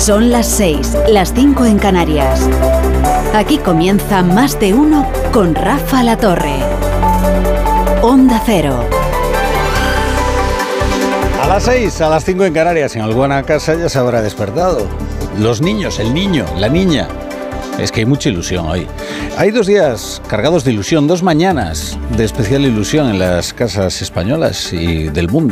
Son las 6, las 5 en Canarias. Aquí comienza Más de Uno con Rafa La Torre. Onda Cero. A las 6, a las 5 en Canarias, en alguna casa ya se habrá despertado. Los niños, el niño, la niña. Es que hay mucha ilusión hoy. Hay 2 días cargados de ilusión, 2 mañanas de especial ilusión en las casas españolas y del mundo